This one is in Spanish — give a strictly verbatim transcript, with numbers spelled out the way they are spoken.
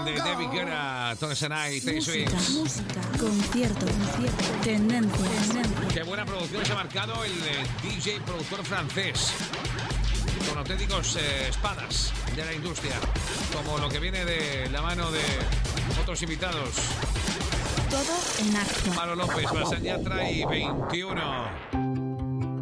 de David Guetta, Tony Night, Tay Swings. Música, concierto, concierto, tendencias, tendencias. Qué buena producción se ha marcado el eh, D J productor francés, con auténticos eh, espadas de la industria, como lo que viene de la mano de otros invitados. Todo en acto. Palo López, Basan Yatra y veintiuno.